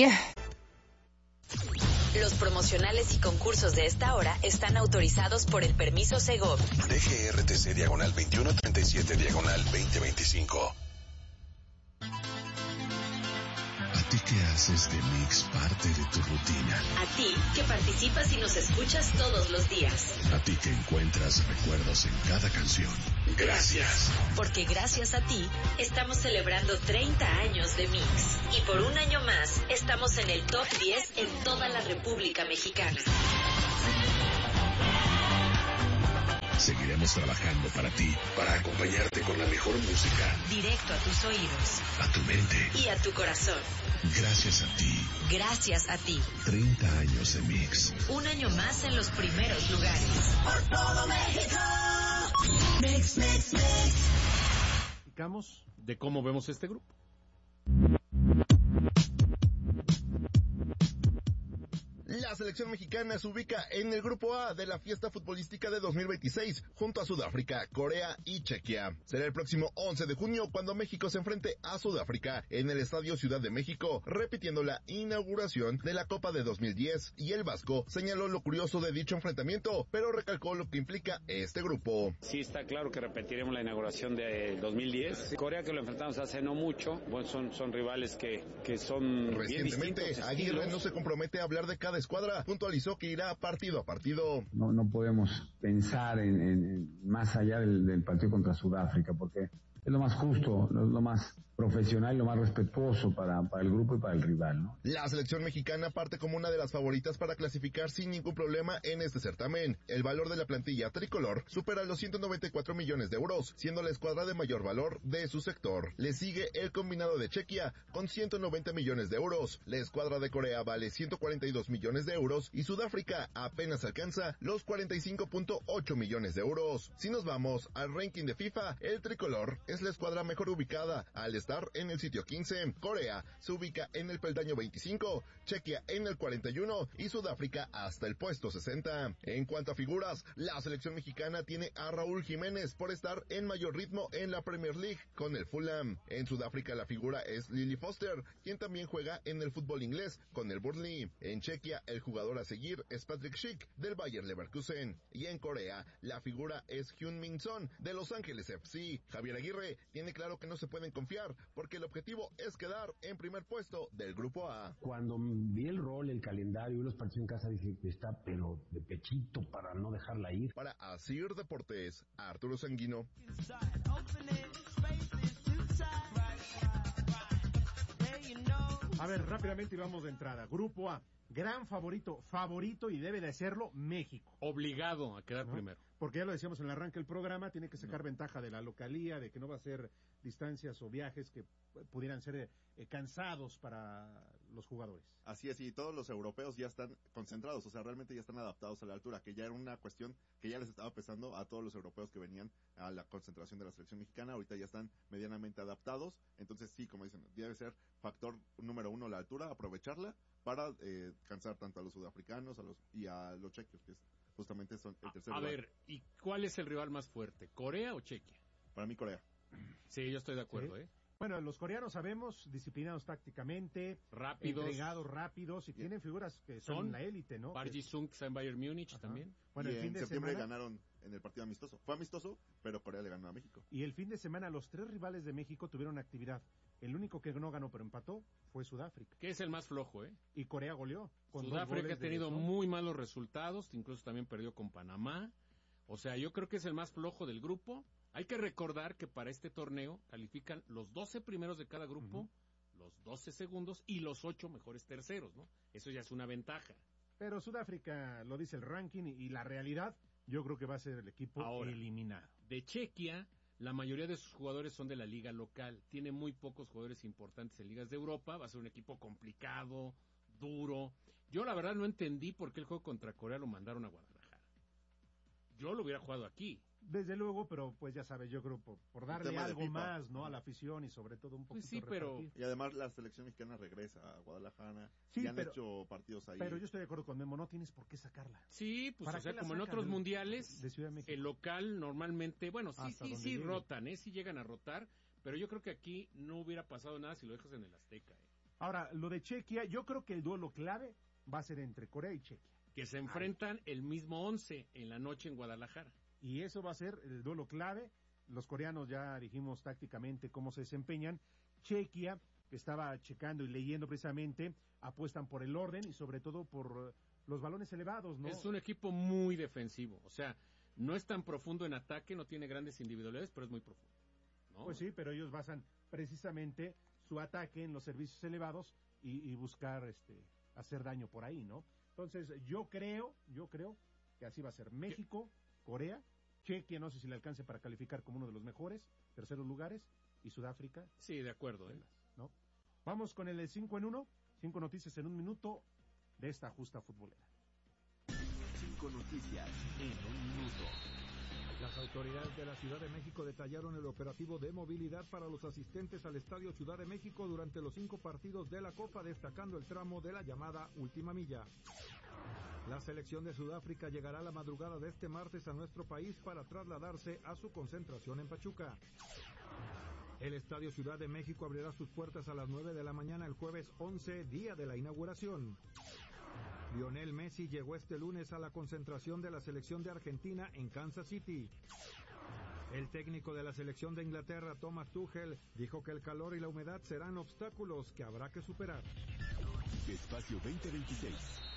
Los promocionales y concursos de esta hora están autorizados por el permiso Segov. DGRTC diagonal 2137 diagonal 2025. ¿A ti que haces de Mix parte de tu rutina? A ti que participas y nos escuchas todos los días. A ti que encuentras recuerdos en cada canción. Gracias. Porque gracias a ti estamos celebrando 30 años de Mix. Y por un año más estamos en el top 10 en toda la República Mexicana. Seguiremos trabajando para ti, para acompañarte con la mejor música. Directo a tus oídos. A tu mente. Y a tu corazón. Gracias a ti. Gracias a ti. 30 años de Mix. Un año más en los primeros lugares. Por todo México. Mix, mix, mix. Platicamos de cómo vemos este grupo. La selección mexicana se ubica en el grupo A de la fiesta futbolística de 2026, junto a Sudáfrica, Corea y Chequia. Será el próximo 11 de junio cuando México se enfrente a Sudáfrica en el Estadio Ciudad de México, repitiendo la inauguración de la Copa de 2010. Y el vasco señaló lo curioso de dicho enfrentamiento, pero recalcó lo que implica este grupo. Sí, está claro que repetiremos la inauguración de 2010. Corea, que lo enfrentamos hace no mucho, bueno, son rivales que son recientemente bien distintos Aguirre estilos. no se compromete a hablar de cada escuadra, puntualizó que irá partido a partido. No podemos pensar en más allá del partido contra Sudáfrica, porque es lo más justo, lo más profesional y lo más respetuoso para el grupo y para el rival, ¿no? La selección mexicana parte como una de las favoritas para clasificar sin ningún problema en este certamen. El valor de la plantilla tricolor supera los 194 millones de euros, siendo la escuadra de mayor valor de su sector. Le sigue el combinado de Chequia con 190 millones de euros. La escuadra de Corea vale 142 millones de euros y Sudáfrica apenas alcanza los 45.8 millones de euros. Si nos vamos al ranking de FIFA, el tricolor es la escuadra mejor ubicada al estar en el sitio 15. Corea se ubica en el peldaño 25, Chequia en el 41 y Sudáfrica hasta el puesto 60. En cuanto a figuras, la selección mexicana tiene a Raúl Jiménez por estar en mayor ritmo en la Premier League con el Fulham. En Sudáfrica la figura es Lily Foster, quien también juega en el fútbol inglés con el Burnley. En Chequia el jugador a seguir es Patrick Schick del Bayer Leverkusen. Y en Corea la figura es Heung-min Son de Los Ángeles FC. Javier Aguirre tiene claro que no se pueden confiar porque el objetivo es quedar en primer puesto del grupo A. Cuando vi el rol, el calendario y los partidos en casa, dije que está pero de pechito para no dejarla ir. Para Asir Deportes, Arturo Sanguino. A ver, rápidamente y vamos de entrada. Grupo A, gran favorito y debe de serlo México. Obligado a quedar primero. Porque ya lo decíamos en el arranque del programa, tiene que sacar ventaja de la localía, de que no va a ser distancias o viajes que pudieran ser cansados para los jugadores. Así es, y todos los europeos ya están concentrados, o sea, realmente ya están adaptados a la altura, que ya era una cuestión que ya les estaba pesando a todos los europeos que venían a la concentración de la selección mexicana. Ahorita ya están medianamente adaptados, entonces sí, como dicen, debe ser factor número uno la altura, aprovecharla para cansar tanto a los sudafricanos y a los chequios, que justamente son el tercer lugar. A ver, ¿y cuál es el rival más fuerte? ¿Corea o Chequia? Para mí Corea. Sí, yo estoy de acuerdo, Sí. Bueno, los coreanos sabemos, disciplinados tácticamente, entregados rápidos y tienen figuras que son la élite, ¿no? Park Ji-sung, que está en Bayern Múnich también. Bueno, y el fin en de septiembre semana ganaron en el partido amistoso. Fue amistoso, pero Corea le ganó a México. Y el fin de semana los tres rivales de México tuvieron actividad. El único que no ganó pero empató fue Sudáfrica. Que es el más flojo, Y Corea goleó. Sudáfrica ha tenido muy malos resultados, incluso también perdió con Panamá. O sea, yo creo que es el más flojo del grupo. Hay que recordar que para este torneo califican los 12 primeros de cada grupo, los 12 segundos y los 8 mejores terceros, ¿no? Eso ya es una ventaja. Pero Sudáfrica, lo dice el ranking y la realidad, yo creo que va a ser el equipo eliminado. De Chequia, la mayoría de sus jugadores son de la liga local. Tiene muy pocos jugadores importantes en ligas de Europa. Va a ser un equipo complicado, duro. Yo la verdad no entendí por qué el juego contra Corea lo mandaron a Guadalajara. Yo lo hubiera jugado aquí. Desde luego, pero pues ya sabes, yo creo por darle algo más, ¿no? A la afición y sobre todo un poquito repartir. Y además la selección mexicana regresa a Guadalajara. Sí, han hecho partidos ahí. Pero yo estoy de acuerdo con Memo, no tienes por qué sacarla. Sí, pues o sea, como en otros mundiales, el local normalmente, bueno, sí rotan, sí llegan a rotar, pero yo creo que aquí no hubiera pasado nada si lo dejas en el Azteca, Ahora, lo de Chequia, yo creo que el duelo clave va a ser entre Corea y Chequia. Que se enfrentan el mismo 11 en la noche en Guadalajara. Y eso va a ser el duelo clave. Los coreanos ya dijimos tácticamente cómo se desempeñan. Chequia, que estaba checando y leyendo precisamente, apuestan por el orden y sobre todo por los balones elevados, ¿no? Es un equipo muy defensivo, o sea, no es tan profundo en ataque, no tiene grandes individualidades, pero es muy profundo, ¿no? Pues sí, pero ellos basan precisamente su ataque en los servicios elevados y buscar hacer daño por ahí, ¿no? Entonces, yo creo que así va a ser. México, Corea, Chequia, no sé si le alcance para calificar como uno de los mejores, terceros lugares, y Sudáfrica. Sí, de acuerdo, ¿no? Vamos con el 5 en 1, 5 noticias en un minuto de esta justa futbolera. 5 noticias en un minuto. Las autoridades de la Ciudad de México detallaron el operativo de movilidad para los asistentes al Estadio Ciudad de México durante los 5 partidos de la Copa, destacando el tramo de la llamada Última Milla. La selección de Sudáfrica llegará a la madrugada de este martes a nuestro país para trasladarse a su concentración en Pachuca. El Estadio Ciudad de México abrirá sus puertas a las 9 de la mañana el jueves 11, día de la inauguración. Lionel Messi llegó este lunes a la concentración de la selección de Argentina en Kansas City. El técnico de la selección de Inglaterra, Thomas Tuchel, dijo que el calor y la humedad serán obstáculos que habrá que superar. Espacio 2026.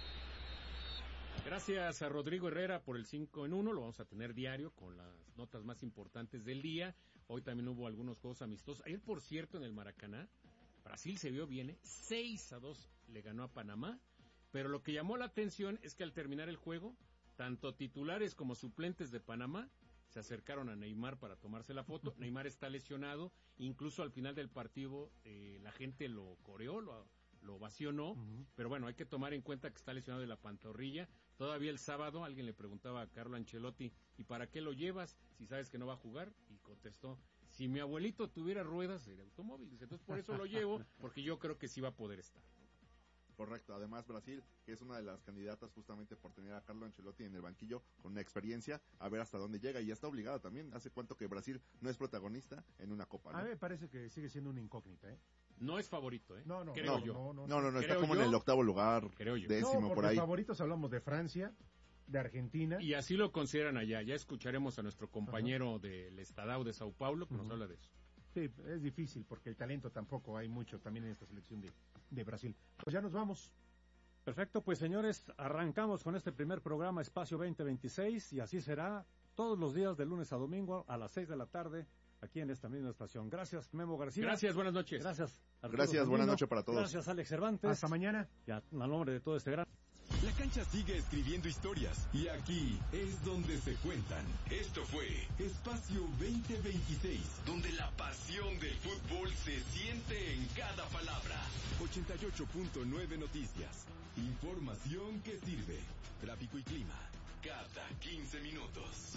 Gracias a Rodrigo Herrera por el 5 en 1, lo vamos a tener diario con las notas más importantes del día. Hoy también hubo algunos juegos amistosos. Ayer, por cierto, en el Maracaná, Brasil se vio bien, 6-2 le ganó a Panamá. Pero lo que llamó la atención es que al terminar el juego, tanto titulares como suplentes de Panamá se acercaron a Neymar para tomarse la foto. Neymar está lesionado, incluso al final del partido la gente lo coreó, lo ovacionó, pero bueno, hay que tomar en cuenta que está lesionado de la pantorrilla. Todavía el sábado alguien le preguntaba a Carlo Ancelotti, ¿y para qué lo llevas si sabes que no va a jugar? Y contestó, si mi abuelito tuviera ruedas de automóvil, entonces por eso lo llevo, porque yo creo que sí va a poder estar. Correcto, además Brasil, que es una de las candidatas justamente por tener a Carlo Ancelotti en el banquillo con una experiencia, a ver hasta dónde llega, y ya está obligada también. ¿Hace cuánto que Brasil no es protagonista en una copa, no? A mí me parece que sigue siendo una incógnita, ¿eh? No es favorito, ¿eh? No, creo yo. No, está como en el octavo lugar, décimo por ahí. Favoritos hablamos de Francia, de Argentina. Y así lo consideran allá. Ya escucharemos a nuestro compañero del Estadão de Sao Paulo que nos habla de eso. Sí, es difícil porque el talento tampoco hay mucho también en esta selección de Brasil. Pues ya nos vamos. Perfecto, pues señores, arrancamos con este primer programa Espacio 2026 y así será todos los días de lunes a domingo a las 6 de la tarde aquí en esta misma estación. Gracias, Memo García. Gracias, buenas noches. Gracias, Arturo Gracias, Sandino. buenas noches para todos. Gracias, Alex Cervantes. Hasta mañana. Y a nombre de todo este gran... La cancha sigue escribiendo historias y aquí es donde se cuentan. Esto fue Espacio 2026, donde la pasión del fútbol se siente en cada palabra. 88.9 Noticias. Información que sirve. Tráfico y clima. Cada 15 minutos.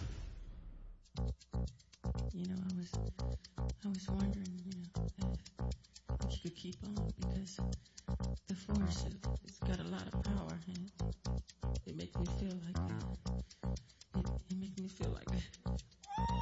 You know, I was wondering, if you could keep on, because the force has got a lot of power, and it makes me feel like